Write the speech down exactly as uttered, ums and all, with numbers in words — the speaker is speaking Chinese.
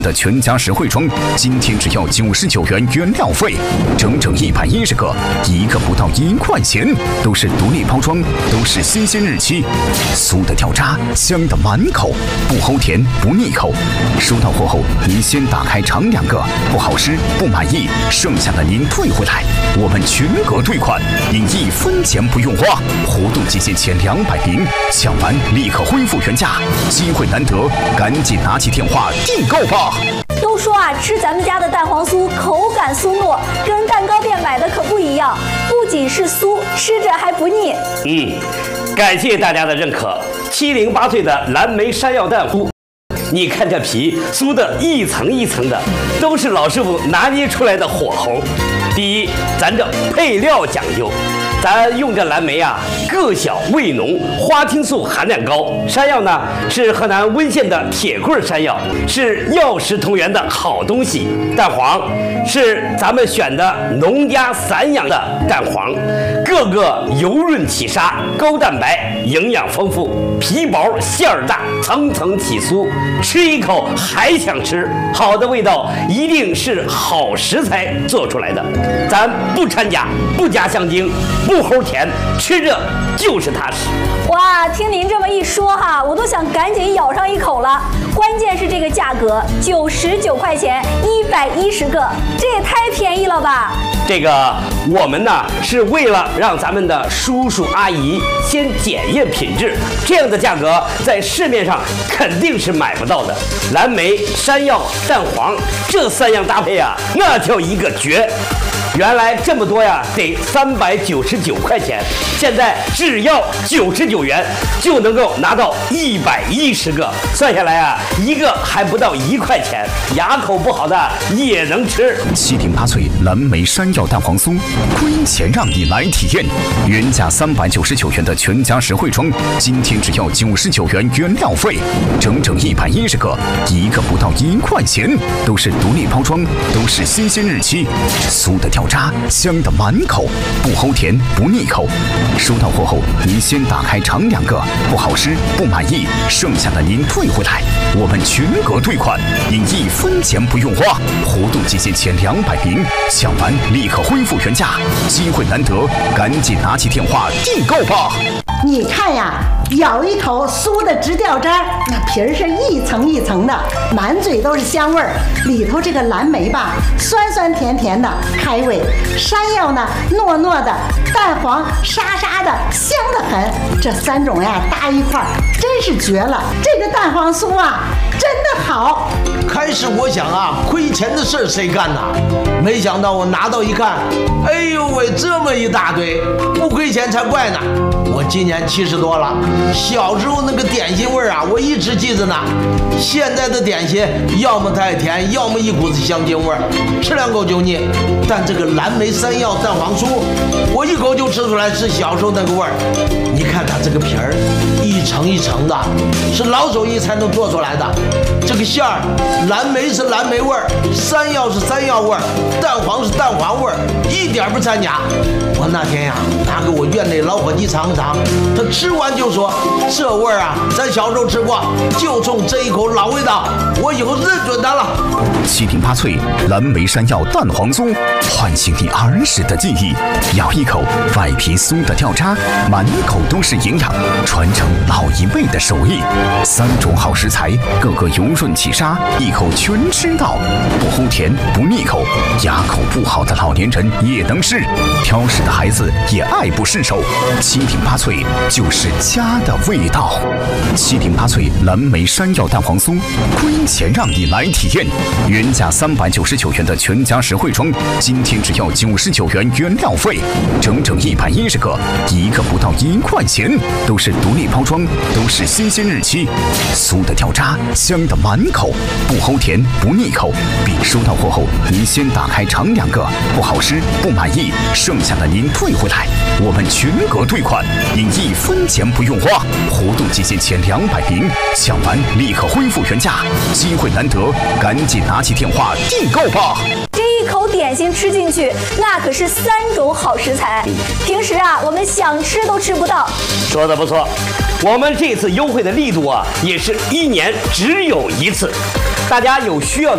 的全家实惠装，今天只要九十九元原料费，整整一百一十个，一个不到一块钱，都是独立包装，都是新鲜日期，酥的掉渣，香的满口，不齁甜不腻口。收到货后，您先打开尝两个，不好吃不满意，剩下的您退回来，我们全额退款，您一分钱不用花。活动期限前两百名，抢完立刻恢复原价，机会难得，赶紧拿起电话订购吧。 都说啊，吃咱们家的蛋黄酥口感酥糯，跟蛋糕店买的可不一样，不仅是酥，吃着还不腻。 嗯，感谢大家的认可。七零八碎的蓝莓山药蛋酥，你看这皮酥的一层一层的，都是老师傅拿捏出来的火候。第一，咱这配料讲究。咱用这蓝莓啊，个小味浓，花青素含量高。山药呢是河南温县的铁棍山药，是药食同源的好东西。蛋黄是咱们选的农家散养的蛋黄，个个油润起沙，高蛋白，营养丰富，皮薄馅儿大，层层起酥，吃一口还想吃。好的味道一定是好食材做出来的，咱不掺假，不加香精。不齁甜，吃着就是踏实。 哇，听您这么一说哈，我都想赶紧咬上一口了。关键是这个价格，九十九块钱，一百一十个，这也太便宜了吧！ 这个我们呢是为了让咱们的叔叔阿姨先检验品质，这样的价格在市面上肯定是买不到的。蓝莓、山药、蛋黄这三样搭配啊，那叫一个绝。原来这么多呀，得三百九十九块钱，现在只要九十九元就能够拿到一百一十个，算下来啊，一个还不到一块钱，牙口不好的也能吃。 七零八脆蓝莓山药蛋黄酥，亏钱让你来体验。原价三百九十九元的全家实惠装，今天只要九十九元原料费，整整一百一十个，一个不到一块钱，都是独立包装，都是新鲜日期，酥的掉渣，香的满口，不齁甜不腻口。收到货后，您先打开尝两个，不好吃不满意，剩下的您退回来，我们全额退款，您一分钱不用花。活动期限前两百名，抢完立刻恢复原价，机会难得，赶紧拿起电话订购吧。 你看呀，咬一口酥的直掉渣，那皮儿是一层一层的，满嘴都是香味儿。里头这个蓝莓吧，酸酸甜甜的，开胃；山药呢，糯糯的；蛋黄沙沙的，香得很。这三种呀搭一块儿，真是绝了！这个蛋黄酥啊，真的好。 开始我想啊，亏钱的事儿谁干呐？没想到我拿到一看，哎呦喂，这么一大堆，不亏钱才怪呢！我今年七十多了，小时候那个点心味儿啊，我一直记着呢。现在的点心要么太甜，要么一股子香精味儿，吃两口就腻。但这个蓝莓山药蛋黄酥，我一口就吃出来是小时候那个味儿。你看它这个皮儿，一层一层的，是老手艺才能做出来的。这个馅儿，蓝莓是蓝莓味儿，山药是山药味儿，蛋黄是蛋黄味儿，一点不掺假。我那天呀、啊，拿给我院内老伙计尝尝，他吃完就说：“这味儿啊，咱小时候吃过，就冲这一口老味道，我以后认准它了。” 七零八脆蓝莓山药蛋黄酥，唤醒你儿时的记忆。咬一口，外皮酥的掉渣，满口都是营养，传承老一辈的手艺。三种好食材，个个油润起沙，一口全吃到，不齁甜不腻口，牙口不好的老年人也能吃，挑食的孩子也爱不释手。七零八脆就是家的味道。七零八脆蓝莓山药蛋黄酥，亏钱让你来体验。原价三百九十九元的全家实惠装，今天只要九十九元原料费，整整一百一十个，一个不到一块钱，都是独立包装，都是新鲜日期，酥的掉渣，香的满口，不齁甜不腻口。并收到货后，您先打开尝两个，不好吃不满意，剩下的您退回来，我们全额退款，您一分钱不用花。活动期限前两百名，抢完立刻恢复原价，机会难得，赶紧拿起电话订购吧。 这一口点心吃进去，那可是三种好食材，平时啊我们想吃都吃不到。 说的不错，我们这次优惠的力度啊，也是一年只有一次，大家有需要的